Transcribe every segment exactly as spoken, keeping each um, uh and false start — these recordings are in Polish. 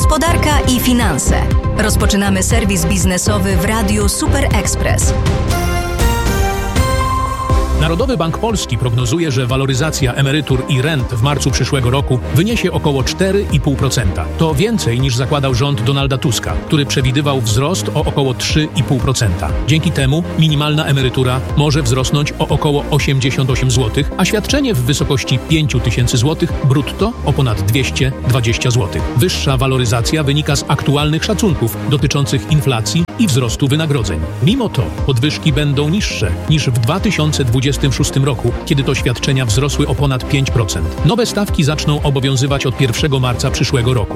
Gospodarka i finanse. Rozpoczynamy serwis biznesowy w Radiu Super Express. Narodowy Bank Polski prognozuje, że waloryzacja emerytur i rent w marcu przyszłego roku wyniesie około cztery i pół procent. To więcej niż zakładał rząd Donalda Tuska, który przewidywał wzrost o około trzy i pół procent. Dzięki temu minimalna emerytura może wzrosnąć o około osiemdziesiąt osiem złotych, a świadczenie w wysokości pięć tysięcy złotych brutto o ponad dwieście dwadzieścia złotych. Wyższa waloryzacja wynika z aktualnych szacunków dotyczących inflacji i wzrostu wynagrodzeń. Mimo to podwyżki będą niższe niż w dwa tysiące dwudziestym szóstym roku, kiedy to świadczenia wzrosły o ponad pięć procent. Nowe stawki zaczną obowiązywać od pierwszego marca przyszłego roku.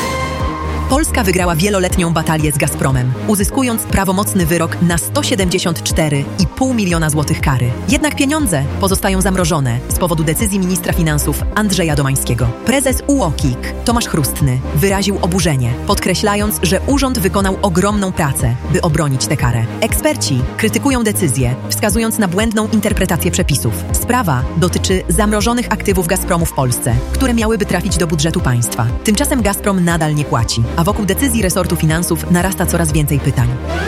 Polska wygrała wieloletnią batalię z Gazpromem, uzyskując prawomocny wyrok na sto siedemdziesiąt cztery i pół miliona złotych kary. Jednak pieniądze pozostają zamrożone z powodu decyzji ministra finansów Andrzeja Domańskiego. Prezes U O K I K Tomasz Chrustny wyraził oburzenie, podkreślając, że urząd wykonał ogromną pracę, by obronić tę karę. Eksperci krytykują decyzję, wskazując na błędną interpretację przepisów. Sprawa dotyczy zamrożonych aktywów Gazpromu w Polsce, które miałyby trafić do budżetu państwa. Tymczasem Gazprom nadal nie płaci, a wokół decyzji resortu finansów narasta coraz więcej pytań.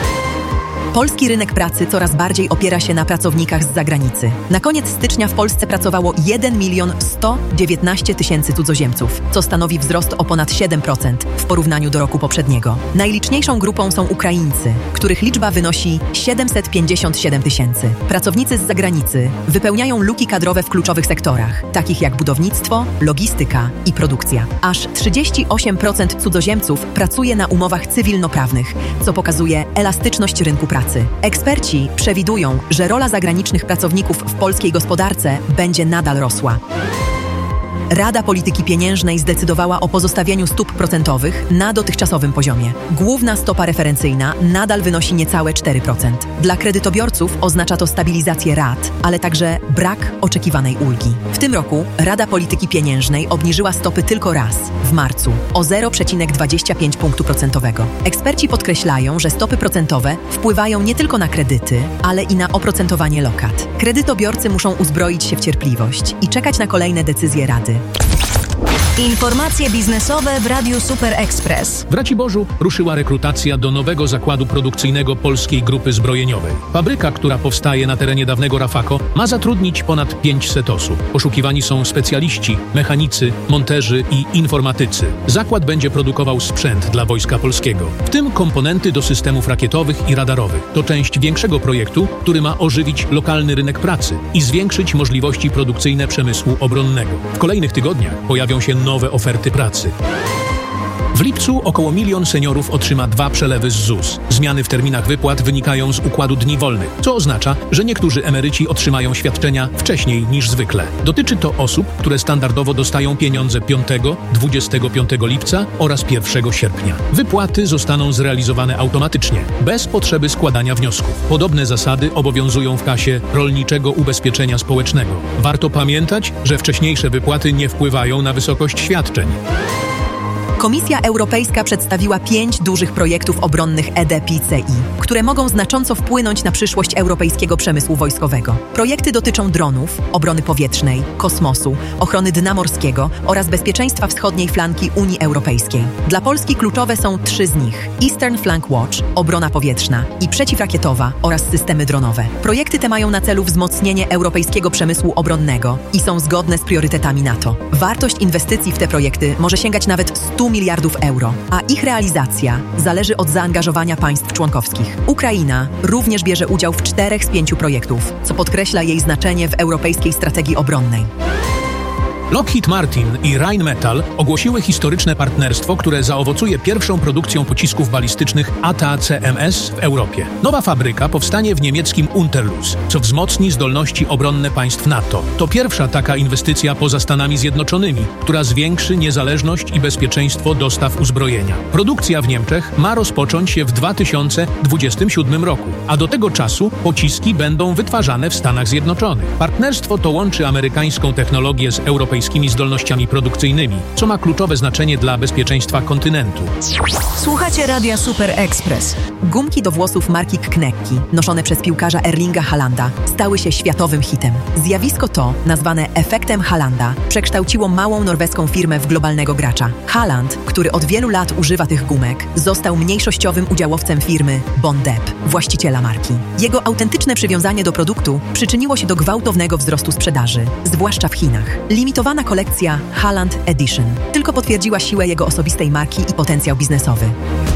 Polski rynek pracy coraz bardziej opiera się na pracownikach z zagranicy. Na koniec stycznia w Polsce pracowało jeden milion sto dziewiętnaście tysięcy cudzoziemców, co stanowi wzrost o ponad siedem procent w porównaniu do roku poprzedniego. Najliczniejszą grupą są Ukraińcy, których liczba wynosi siedemset pięćdziesiąt siedem tysięcy. Pracownicy z zagranicy wypełniają luki kadrowe w kluczowych sektorach, takich jak budownictwo, logistyka i produkcja. Aż trzydzieści osiem procent cudzoziemców pracuje na umowach cywilnoprawnych, co pokazuje elastyczność rynku pracy. Eksperci przewidują, że rola zagranicznych pracowników w polskiej gospodarce będzie nadal rosła. Rada Polityki Pieniężnej zdecydowała o pozostawieniu stóp procentowych na dotychczasowym poziomie. Główna stopa referencyjna nadal wynosi niecałe cztery procent. Dla kredytobiorców oznacza to stabilizację rat, ale także brak oczekiwanej ulgi. W tym roku Rada Polityki Pieniężnej obniżyła stopy tylko raz, w marcu, o zero przecinek dwadzieścia pięć punktu procentowego. Eksperci podkreślają, że stopy procentowe wpływają nie tylko na kredyty, ale i na oprocentowanie lokat. Kredytobiorcy muszą uzbroić się w cierpliwość i czekać na kolejne decyzje Rady. Informacje biznesowe w Radiu Super Express. W Raciborzu ruszyła rekrutacja do nowego zakładu produkcyjnego Polskiej Grupy Zbrojeniowej. Fabryka, która powstaje na terenie dawnego Rafako, ma zatrudnić ponad pięćset osób. Poszukiwani są specjaliści, mechanicy, monterzy i informatycy. Zakład będzie produkował sprzęt dla Wojska Polskiego, w tym komponenty do systemów rakietowych i radarowych. To część większego projektu, który ma ożywić lokalny rynek pracy i zwiększyć możliwości produkcyjne przemysłu obronnego. W kolejnych tygodniach pojawią się nowe oferty pracy. W lipcu około milion seniorów otrzyma dwa przelewy z Z U S. Zmiany w terminach wypłat wynikają z układu dni wolnych, co oznacza, że niektórzy emeryci otrzymają świadczenia wcześniej niż zwykle. Dotyczy to osób, które standardowo dostają pieniądze piątego, dwudziestego piątego lipca oraz pierwszego sierpnia. Wypłaty zostaną zrealizowane automatycznie, bez potrzeby składania wniosków. Podobne zasady obowiązują w kasie Rolniczego Ubezpieczenia Społecznego. Warto pamiętać, że wcześniejsze wypłaty nie wpływają na wysokość świadczeń. Komisja Europejska przedstawiła pięć dużych projektów obronnych E D P C I, które mogą znacząco wpłynąć na przyszłość europejskiego przemysłu wojskowego. Projekty dotyczą dronów, obrony powietrznej, kosmosu, ochrony dna morskiego oraz bezpieczeństwa wschodniej flanki Unii Europejskiej. Dla Polski kluczowe są trzy z nich: Eastern Flank Watch, obrona powietrzna i przeciwrakietowa oraz systemy dronowe. Projekty te mają na celu wzmocnienie europejskiego przemysłu obronnego i są zgodne z priorytetami NATO. Wartość inwestycji w te projekty może sięgać nawet stu miliardów euro, a ich realizacja zależy od zaangażowania państw członkowskich. Ukraina również bierze udział w czterech z pięciu projektów, co podkreśla jej znaczenie w europejskiej strategii obronnej. Lockheed Martin i Rheinmetall ogłosiły historyczne partnerstwo, które zaowocuje pierwszą produkcją pocisków balistycznych A T A C M S w Europie. Nowa fabryka powstanie w niemieckim Unterlüß, co wzmocni zdolności obronne państw NATO. To pierwsza taka inwestycja poza Stanami Zjednoczonymi, która zwiększy niezależność i bezpieczeństwo dostaw uzbrojenia. Produkcja w Niemczech ma rozpocząć się w dwa tysiące dwudziestym siódmym roku, a do tego czasu pociski będą wytwarzane w Stanach Zjednoczonych. Partnerstwo to łączy amerykańską technologię z europejską europejskimi zdolnościami produkcyjnymi, co ma kluczowe znaczenie dla bezpieczeństwa kontynentu. Słuchacie Radia Super Express. Gumki do włosów marki Knekki, noszone przez piłkarza Erlinga Haalanda, stały się światowym hitem. Zjawisko to, nazwane efektem Haalanda, przekształciło małą norweską firmę w globalnego gracza. Haaland, który od wielu lat używa tych gumek, został mniejszościowym udziałowcem firmy Bondep, właściciela marki. Jego autentyczne przywiązanie do produktu przyczyniło się do gwałtownego wzrostu sprzedaży, zwłaszcza w Chinach. Limitowana kolekcja Haaland Edition tylko potwierdziła siłę jego osobistej marki i potencjał biznesowy.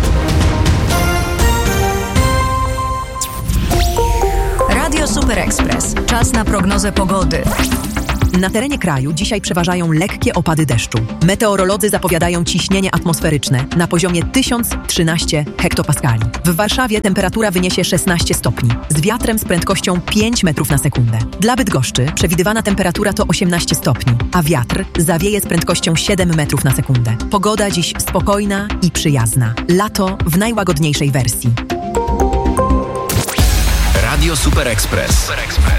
Radio Super Express. Czas na prognozę pogody. Na terenie kraju dzisiaj przeważają lekkie opady deszczu. Meteorolodzy zapowiadają ciśnienie atmosferyczne na poziomie tysiąc trzynaście hektopaskali. W Warszawie temperatura wyniesie szesnaście stopni, z wiatrem z prędkością pięć metrów na sekundę. Dla Bydgoszczy przewidywana temperatura to osiemnaście stopni, a wiatr zawieje z prędkością siedem metrów na sekundę. Pogoda dziś spokojna i przyjazna. Lato w najłagodniejszej wersji. Radio Super Express. Super Express.